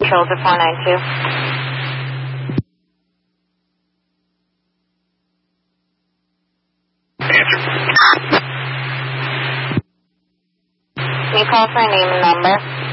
Control to 492. Answer. Can you call for a name and number?